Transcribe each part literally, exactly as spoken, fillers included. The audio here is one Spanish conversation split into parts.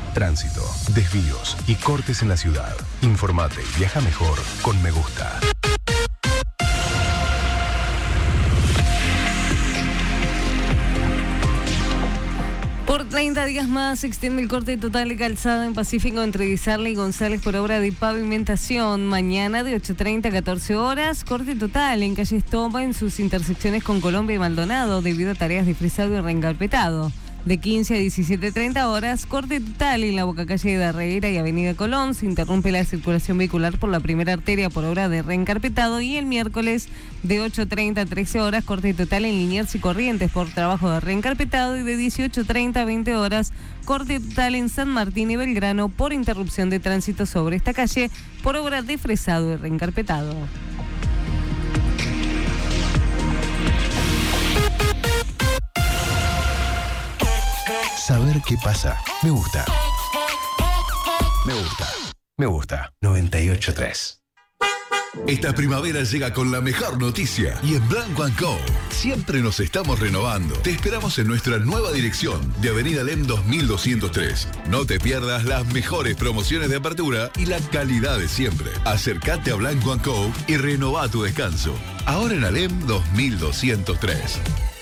tránsito, desvíos y cortes en la ciudad. Informate y viaja mejor con Me Gusta. Por treinta días más se extiende el corte total de calzada en Pacífico entre Guizarle y González por obra de pavimentación. Mañana de ocho treinta a catorce horas, corte total en calle Estopa en sus intersecciones con Colombia y Maldonado debido a tareas de frisado y reencarpetado. De quince a diecisiete treinta horas, corte total en la bocacalle de Darreira y Avenida Colón. Se interrumpe la circulación vehicular por la primera arteria por obra de reencarpetado. Y el miércoles de ocho treinta a trece horas, corte total en Liniers y Corrientes por trabajo de reencarpetado. Y de dieciocho treinta a veinte horas, corte total en San Martín y Belgrano por interrupción de tránsito sobre esta calle por obra de fresado y reencarpetado. Saber qué pasa. Me gusta. Me gusta. Me gusta. noventa y ocho punto tres. Esta primavera llega con la mejor noticia y en Blanco and Co. siempre nos estamos renovando. Te esperamos en nuestra nueva dirección de Avenida Lem dos mil doscientos tres. No te pierdas las mejores promociones de apertura y la calidad de siempre. Acércate a Blanco and Co. y renová tu descanso. Ahora en Alem dos mil doscientos tres.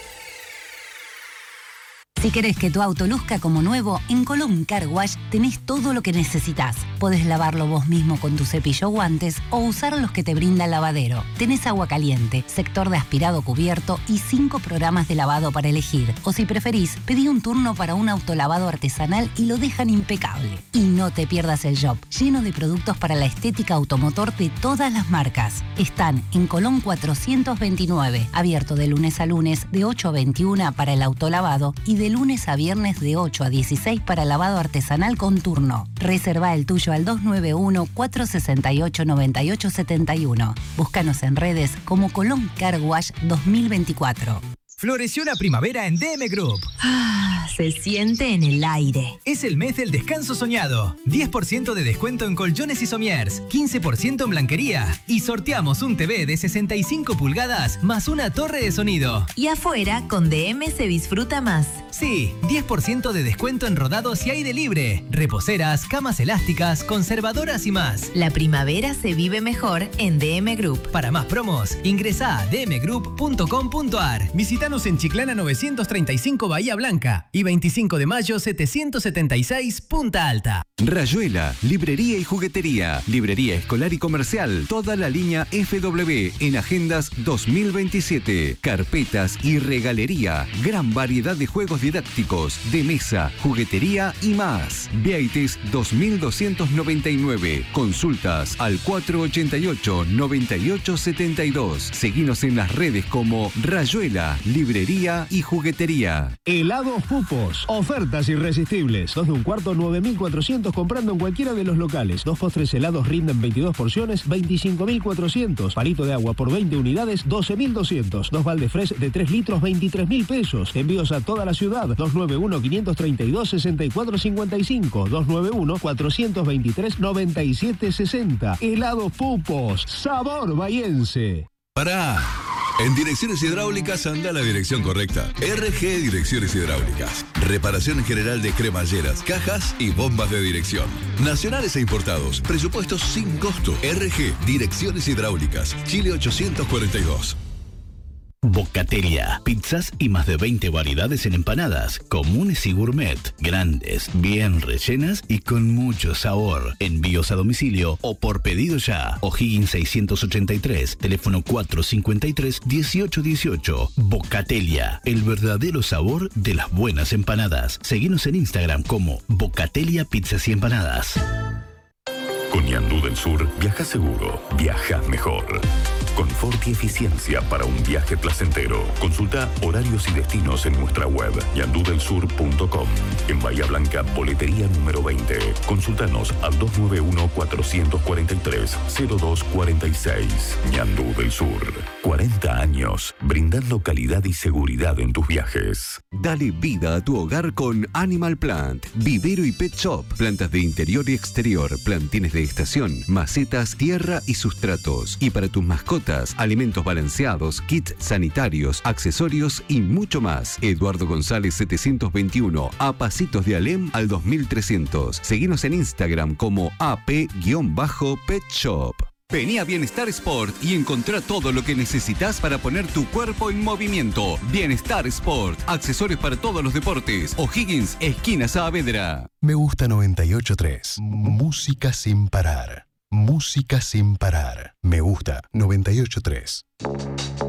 Si querés que tu auto luzca como nuevo, en Colón Car Wash tenés todo lo que necesitas. Podés lavarlo vos mismo con tu cepillo o guantes o usar los que te brinda el lavadero. Tenés agua caliente, sector de aspirado cubierto y cinco programas de lavado para elegir. O si preferís, pedí un turno para un autolavado artesanal y lo dejan impecable. Y no te pierdas el shop, lleno de productos para la estética automotor de todas las marcas. Están en Colón cuatrocientos veintinueve, abierto de lunes a lunes de ocho a veintiuna para el autolavado y de lunes a viernes de ocho a dieciséis para lavado artesanal con turno. Reserva el tuyo al dos nueve uno, cuatro seis ocho, nueve ocho siete uno. Búscanos en redes como Colón Car Wash dos mil veinticuatro. Floreció la primavera en D M Group. Ah, se siente en el aire. Es el mes del descanso soñado. diez por ciento de descuento en colchones y somiers, quince por ciento en blanquería. Y sorteamos un T V de sesenta y cinco pulgadas más una torre de sonido. Y afuera, con D M se disfruta más. Sí, diez por ciento de descuento en rodados y aire libre. Reposeras, camas elásticas, conservadoras y más. La primavera se vive mejor en D M Group. Para más promos, ingresá a d m group punto com punto a r. Visítanos en Chiclana novecientos treinta y cinco Bahía Blanca y veinticinco de mayo setecientos setenta y seis Punta Alta. Rayuela, librería y juguetería, librería escolar y comercial, toda la línea F W en Agendas dos mil veintisiete, carpetas y regalería, gran variedad de juegos didácticos, de mesa, juguetería y más. Vieites dos mil doscientos noventa y nueve, consultas al cuatro ochenta y ocho, noventa y ocho setenta y dos. Seguinos en las redes como Rayuela, librería y juguetería. Helados Pupos, ofertas irresistibles. Dos de un cuarto, nueve mil cuatrocientos comprando en cualquiera de los locales. Dos postres helados rinden veintidós porciones, veinticinco mil cuatrocientos. Palito de agua por veinte unidades, doce mil doscientos. Dos balde fresh de tres litros, veintitrés mil pesos. Envíos a toda la ciudad. dos nueve uno, cinco tres dos, seis cuatro cinco cinco. dos nueve uno, cuatro dos tres, nueve siete seis cero. Helados Pupos, sabor bahiense. Pará. En Direcciones Hidráulicas anda la dirección correcta. R G Direcciones Hidráulicas. Reparación general de cremalleras, cajas y bombas de dirección. Nacionales e importados. Presupuestos sin costo. R G Direcciones Hidráulicas. Chile ochocientos cuarenta y dos. Bocatelia, pizzas y más de veinte variedades en empanadas, comunes y gourmet, grandes, bien rellenas y con mucho sabor. Envíos a domicilio o por pedido ya. O'Higgins seiscientos ochenta y tres, teléfono cuatro cincuenta y tres, dieciocho dieciocho. Bocatelia, el verdadero sabor de las buenas empanadas. Seguinos en Instagram como Bocatelia Pizzas y Empanadas. Con Ñandú del Sur, viajas seguro, viajas mejor. Confort y eficiencia para un viaje placentero. Consulta horarios y destinos en nuestra web ñandú del sur punto com. En Bahía Blanca, boletería número veinte. Consultanos al dos nueve uno, cuatro cuatro tres, cero dos cuatro seis. Ñandú del Sur. cuarenta años, brindando calidad y seguridad en tus viajes. Dale vida a tu hogar con Animal Plant, vivero y pet shop, plantas de interior y exterior, plantines de estación, macetas, tierra y sustratos. Y para tus mascotas, frutas, alimentos balanceados, kits sanitarios, accesorios y mucho más. Eduardo González setecientos veintiuno, a pasitos de Alem al dos mil trescientos. Seguinos en Instagram como A P Pet Shop. Vení a Bienestar Sport y encontrá todo lo que necesitas para poner tu cuerpo en movimiento. Bienestar Sport, accesorios para todos los deportes. O'Higgins, esquina Saavedra. Me gusta noventa y ocho punto tres. Música sin parar. Música sin parar. Me gusta noventa y ocho punto tres.